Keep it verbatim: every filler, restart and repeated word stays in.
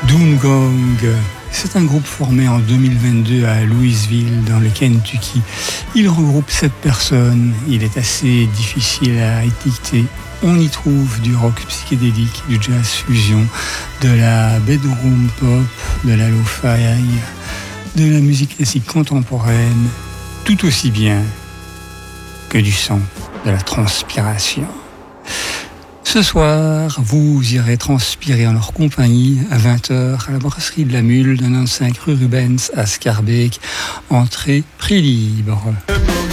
Doomgong, c'est un groupe formé en deux mille vingt-deux à Louisville, dans le Kentucky. Il regroupe sept personnes. Il est assez difficile à étiqueter. On y trouve du rock psychédélique, du jazz fusion, de la bedroom pop, de la lo-fi, de la musique classique contemporaine, tout aussi bien que du son, de la transpiration. Ce soir, vous irez transpirer en leur compagnie à vingt heures à la brasserie de la Mule de quatre-vingt-quinze rue Rubens à Scarbeck. Entrée prix libre.